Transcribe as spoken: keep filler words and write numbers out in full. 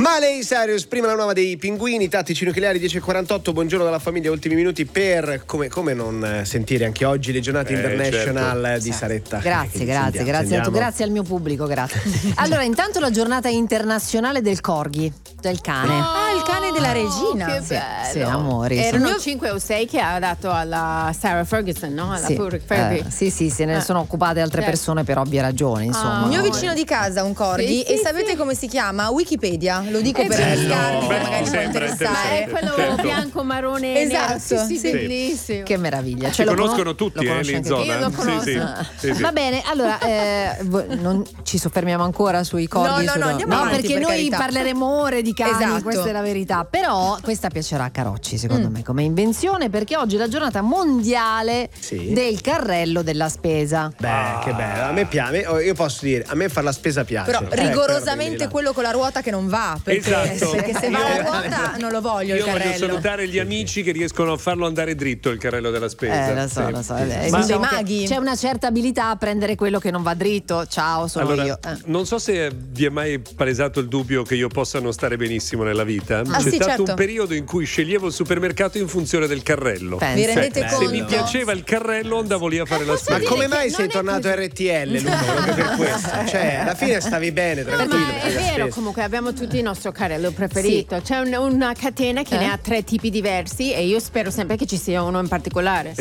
Miley Cyrus, prima la nuova dei Pinguini, tattici nucleari dieci e quarantotto. Buongiorno dalla famiglia, ultimi minuti per come, come non sentire anche oggi le giornate eh, international certo. di Saretta. Grazie, grazie, grazie, a tu, grazie al mio pubblico, grazie. Allora, intanto la giornata internazionale del corgi, del cane. Ah, il cane della regina. Che Sì, bello. sì, amori. Erano Sono- cinque o sei che ha dato alla Sarah Ferguson, no? Alla Sì, Pure Fergie. eh, sì, sì, se ne Eh. sono occupate altre Certo. persone per ovvie ragioni, insomma. Il mio no, vicino eh. di casa ha un corgi Sì, e sì, sapete sì. come si chiama? Wikipedia, lo dico Eh, per bello. gli scardi che Beh, magari può sembra Ma interessare. è quello Certo. bianco, marrone, Esatto, nero. Sì, sì, sì. bellissimo. Che meraviglia. Ci Cioè, lo conoscono conos- tutti lo eh, conosci lì in anche tu? zona. Io lo Sì, conosco. sì, sì, sì. Va bene, allora eh, vo- non ci soffermiamo ancora sui corgi. No, no, sui- no, andiamo avanti, perché per noi carità. parleremo ore di cani, Esatto. questa è la verità. Però questa piacerà a Carocci, secondo Mm. me, come invenzione, perché oggi è la giornata mondiale Sì. del carrello della spesa. Beh, che bello, a me piace, io posso dire, a me fare la spesa piace. Però Eh, rigorosamente quello quello con la ruota che non va, perché, Esatto. perché se va Io- la ruota non lo voglio il Io voglio carrello. salutare gli amici che riescono a farlo andare dritto il carrello della spesa. Eh, lo so, Sì. lo so. eh, Ma- diciamo dei che maghi. c'è una certa abilità a prendere quello che non va dritto. Ciao, sono Allora, io. Eh. non so se vi è mai palesato il dubbio che io possa non stare benissimo nella vita. Ah, C'è sì, stato certo. un periodo in cui sceglievo il supermercato in funzione del carrello. Pensa. Vi rendete Beh, Se conto? mi piaceva il carrello andavo lì a fare la Ma spesa. come che mai non sei è tornato così. R T L, Luca? Proprio per questo. Cioè, alla fine stavi bene, No, tranquillo. ma è per la vero, spesa. comunque abbiamo tutti il nostro carrello preferito. C'è un- una catena che Eh? ne ha tre tipi diversi e io spero sempre che ci sia uno in particolare.